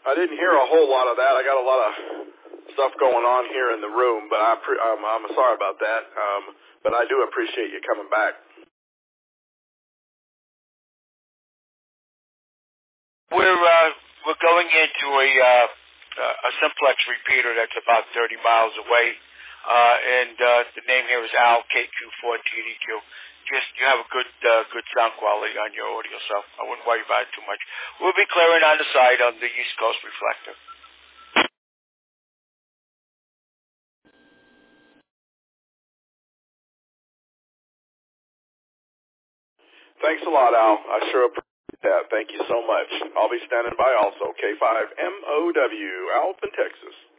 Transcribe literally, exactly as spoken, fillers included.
I didn't hear a whole lot of that. I got a lot of stuff going on here in the room, but I pre- I'm, I'm sorry about that. Um, but I do appreciate you coming back. We're uh, we're going into a uh, a simplex repeater that's about thirty miles away, uh, and uh, the name here is Al K Q four T D Q. Just you have a good uh, good sound quality on your audio, so I wouldn't worry about it too much. We'll be clearing on the side on the East Coast reflector. Thanks a lot, Al. I sure appreciate that. Thank you so much. I'll be standing by also. K five M O W, Alvin, Texas.